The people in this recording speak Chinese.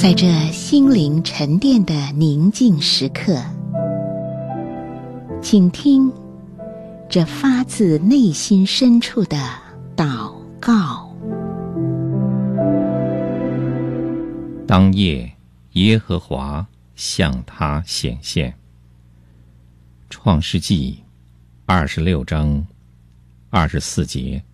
在这心灵沉淀的宁静时刻，请听这发自内心深处的祷告。 当夜，耶和华向他显现。创世纪26章24节。